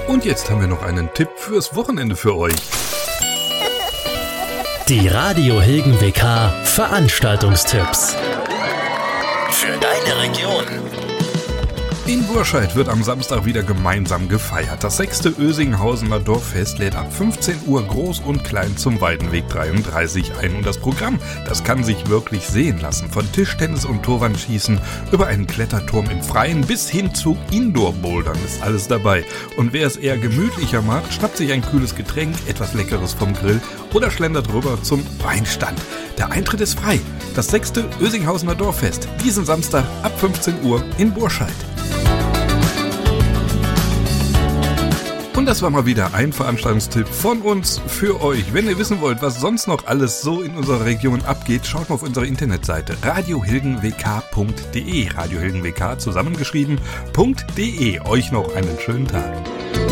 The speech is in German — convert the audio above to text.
Und jetzt haben wir noch einen Tipp fürs Wochenende für euch. Die Radio Hilgen WK Veranstaltungstipps für deine Region. In Burscheid wird am Samstag wieder gemeinsam gefeiert. Das 6. Ösinghausener Dorffest lädt ab 15 Uhr groß und klein zum Weidenweg 33 ein. Und das Programm, das kann sich wirklich sehen lassen. Von Tischtennis und Torwandschießen über einen Kletterturm im Freien bis hin zu Indoor-Bouldern ist alles dabei. Und wer es eher gemütlicher macht, schnappt sich ein kühles Getränk, etwas Leckeres vom Grill oder schlendert rüber zum Weinstand. Der Eintritt ist frei. Das 6. Ösinghausener Dorffest, diesen Samstag ab 15 Uhr in Burscheid. Und das war mal wieder ein Veranstaltungstipp von uns für euch. Wenn ihr wissen wollt, was sonst noch alles so in unserer Region abgeht, schaut mal auf unsere Internetseite radiohilgenwk.de. Radio Hilgen WK zusammengeschrieben.de. Euch noch einen schönen Tag.